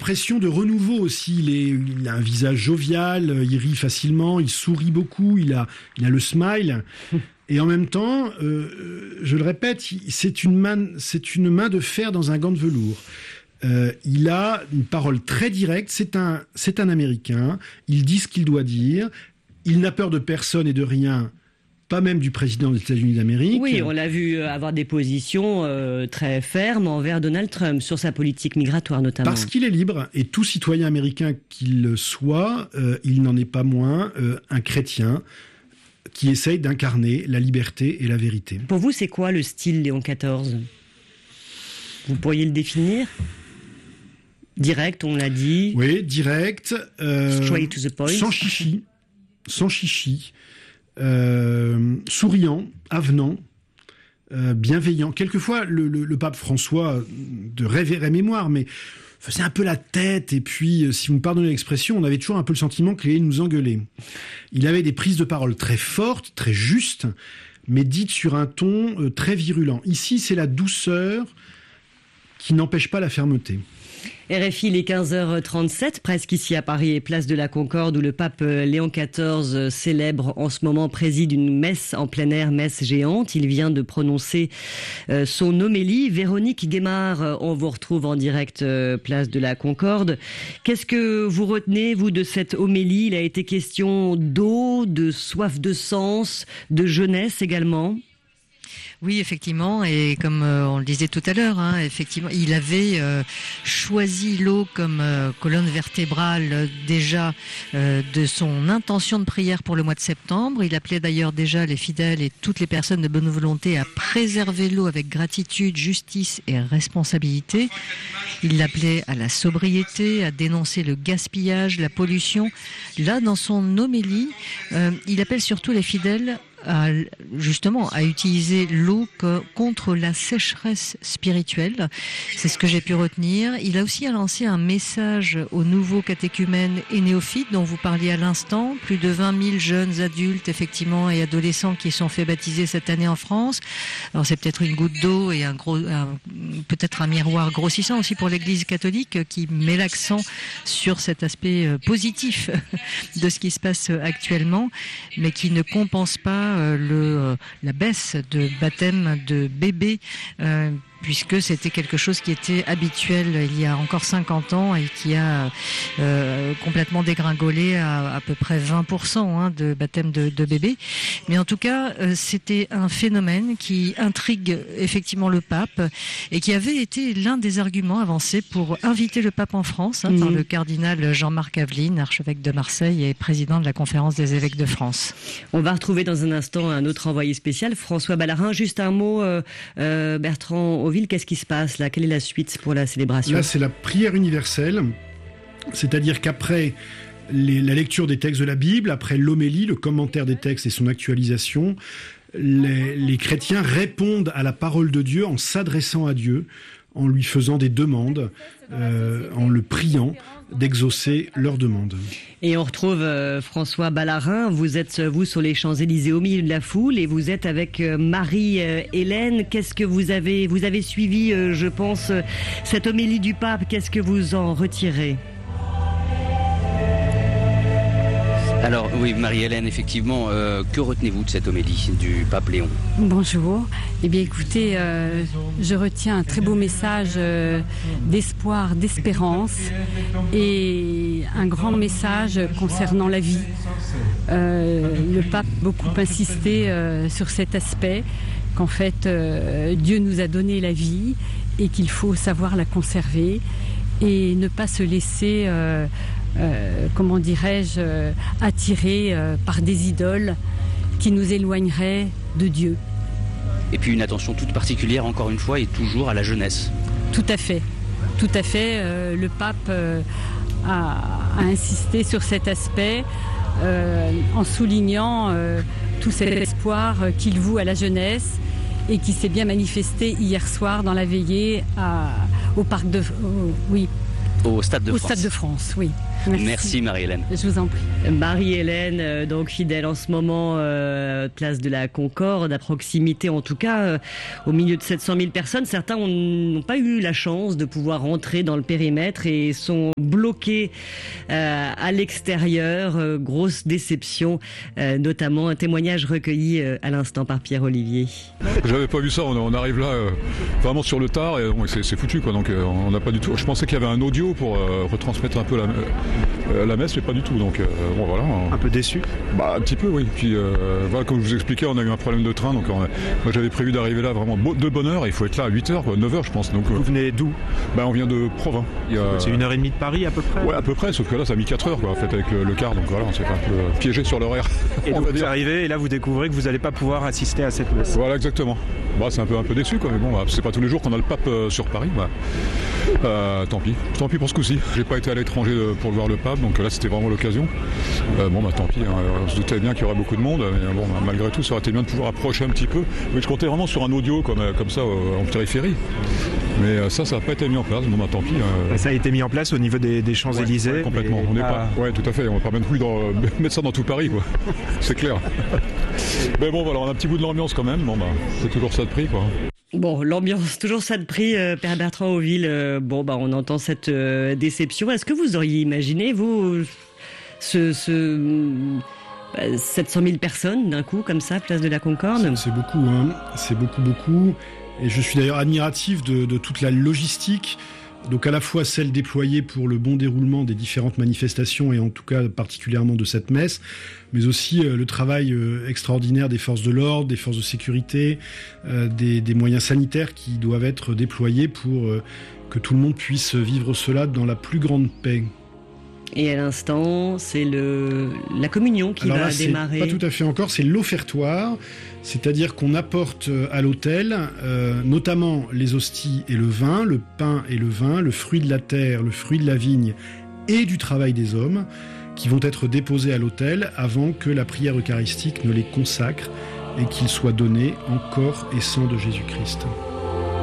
expression de renouveau aussi. Il a un visage jovial, il rit facilement, il sourit beaucoup, il a le smile. Et en même temps, je le répète, c'est une main de fer dans un gant de velours. Il a une parole très directe, c'est un Américain, il dit ce qu'il doit dire, il n'a peur de personne et de rien, pas même du président des États-Unis d'Amérique. Oui, on l'a vu avoir des positions très fermes envers Donald Trump, sur sa politique migratoire notamment. Parce qu'il est libre, et tout citoyen américain qu'il soit, il n'en est pas moins un chrétien qui essaye d'incarner la liberté et la vérité. Pour vous, c'est quoi le style Léon XIV ? Vous pourriez le définir ? Direct, on l'a dit. Oui, direct. Straight to the point. Sans chichi. Souriant, avenant, bienveillant. Quelquefois, le pape François, de rêver mémoire, mais faisait un peu la tête, et puis, si vous me pardonnez l'expression, on avait toujours un peu le sentiment qu'il allait nous engueuler. Il avait des prises de parole très fortes, très justes, mais dites sur un ton très virulent. Ici, c'est la douceur qui n'empêche pas la fermeté. RFI, il est 15h37, presque ici à Paris et place de la Concorde, où le pape Léon XIV célèbre en ce moment, préside une messe en plein air, messe géante. Il vient de prononcer son homélie. Véronique Guémard, on vous retrouve en direct place de la Concorde. Qu'est-ce que vous retenez, vous, de cette homélie ? Il a été question d'eau, de soif de sens, de jeunesse également. Oui, effectivement, et comme on le disait tout à l'heure, effectivement, il avait choisi l'eau comme colonne vertébrale déjà de son intention de prière pour le mois de septembre. Il appelait d'ailleurs déjà les fidèles et toutes les personnes de bonne volonté à préserver l'eau avec gratitude, justice et responsabilité. Il l'appelait à la sobriété, à dénoncer le gaspillage, la pollution. Là, dans son homélie, il appelle surtout les fidèles justement à utiliser l'eau contre la sécheresse spirituelle. C'est ce que j'ai pu retenir. Il a aussi lancé un message aux nouveaux catéchumènes et néophytes dont vous parliez à l'instant. Plus de 20 000 jeunes adultes, effectivement, et adolescents qui sont fait baptiser cette année en France. Alors c'est peut-être une goutte d'eau et peut-être un miroir grossissant aussi pour l'Église catholique qui met l'accent sur cet aspect positif de ce qui se passe actuellement, mais qui ne compense pas la baisse de baptême de bébés, puisque c'était quelque chose qui était habituel il y a encore 50 ans et qui a complètement dégringolé à peu près 20% de baptême de bébés. Mais en tout cas, c'était un phénomène qui intrigue effectivement le pape et qui avait été l'un des arguments avancés pour inviter le pape en France par le cardinal Jean-Marc Aveline, archevêque de Marseille et président de la Conférence des évêques de France. On va retrouver dans un instant un autre envoyé spécial, François Ballarin. Juste un mot, Bertrand, qu'est-ce qui se passe là ? Quelle est la suite pour la célébration ? Là, c'est la prière universelle, c'est-à-dire qu'après la lecture des textes de la Bible, après l'homélie, le commentaire des textes et son actualisation, les chrétiens répondent à la parole de Dieu en s'adressant à Dieu, en lui faisant des demandes, en le priant d'exaucer leurs demandes. Et on retrouve François Ballarin. Vous êtes, vous, sur les Champs-Élysées au milieu de la foule et vous êtes avec Marie-Hélène. Qu'est-ce que vous avez suivi, je pense, cette homélie du pape. Qu'est-ce que vous en retirez ? Alors oui, Marie-Hélène, effectivement, que retenez-vous de cette homélie du pape Léon ? Bonjour. Eh bien écoutez, je retiens un très beau message d'espoir, d'espérance et un grand message concernant la vie. Le pape a beaucoup insisté sur cet aspect, qu'en fait Dieu nous a donné la vie et qu'il faut savoir la conserver et ne pas se laisser... comment dirais-je, attirés par des idoles qui nous éloigneraient de Dieu. Et puis une attention toute particulière, encore une fois, et toujours à la jeunesse. Tout à fait. Tout à fait. Le pape a insisté sur cet aspect en soulignant tout cet espoir qu'il voue à la jeunesse et qui s'est bien manifesté hier soir dans la veillée au parc de... Au Stade de France. Au Stade de France, oui. Merci Marie-Hélène. Je vous en prie. Marie-Hélène, donc fidèle en ce moment, place de la Concorde, à proximité en tout cas, au milieu de 700 000 personnes. Certains n'ont pas eu la chance de pouvoir rentrer dans le périmètre et sont bloqués à l'extérieur. Grosse déception, notamment un témoignage recueilli à l'instant par Pierre-Olivier. J'avais pas vu ça, on arrive là vraiment sur le tard et c'est foutu quoi. Donc on n'a pas du tout. Je pensais qu'il y avait un audio pour retransmettre un peu la messe, mais pas du tout. Donc bon voilà. Un peu déçu. Bah un petit peu oui. Puis voilà, comme je vous expliquais, on a eu un problème de train, donc moi j'avais prévu d'arriver là vraiment de bonne heure. Il faut être là à 8h, 9h je pense. Donc vous venez d'où? On vient de Provins. C'est 1h30 de Paris à peu près. Ouais à peu près, sauf que là ça a mis 4 heures quoi, en fait avec le quart. Donc voilà, on s'est un peu piégé sur l'horaire. Et donc vous arrivez et là vous découvrez que vous n'allez pas pouvoir assister à cette messe. Voilà exactement. Bah, c'est un peu déçu quoi, mais bon c'est pas tous les jours qu'on a le pape sur Paris. Tant pis pour ce coup-ci. J'ai pas été à l'étranger pour voir le pape, donc là c'était vraiment l'occasion. Tant pis, on se doutait bien qu'il y aurait beaucoup de monde, mais bon malgré tout ça aurait été bien de pouvoir approcher un petit peu. Mais je comptais vraiment sur un audio comme ça en périphérie. Mais ça n'a pas été mis en place, tant pis. Ça a été mis en place au niveau des Champs-Élysées. Ouais, complètement. On n'est pas. Ouais, tout à fait. On va pas mettre ça dans tout Paris, quoi. C'est clair. Mais bon, voilà, on a un petit bout de l'ambiance quand même. C'est toujours ça de prix, quoi. Bon, l'ambiance, toujours ça de prix, Père Bertrand Auville. On entend cette déception. Est-ce que vous auriez imaginé, vous, 700 000 personnes d'un coup, comme ça, place de la Concorde? C'est beaucoup, hein. C'est beaucoup. Et je suis d'ailleurs admiratif de toute la logistique, donc à la fois celle déployée pour le bon déroulement des différentes manifestations et en tout cas particulièrement de cette messe, mais aussi le travail extraordinaire des forces de l'ordre, des forces de sécurité, des moyens sanitaires qui doivent être déployés pour que tout le monde puisse vivre cela dans la plus grande paix. Et à l'instant, c'est la communion qui va démarrer. Pas tout à fait encore, c'est l'offertoire, c'est-à-dire qu'on apporte à l'autel notamment les hosties et le vin, le pain et le vin, le fruit de la terre, le fruit de la vigne et du travail des hommes, qui vont être déposés à l'autel avant que la prière eucharistique ne les consacre et qu'ils soient donnés en corps et sang de Jésus-Christ.